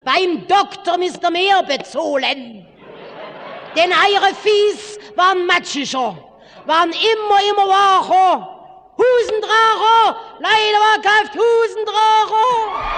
Beim Doktor müsst ihr mehr bezahlen. Denn eure Fies waren matschischer, waren immer wacher. Husendracher, leider war kauft Husendracher.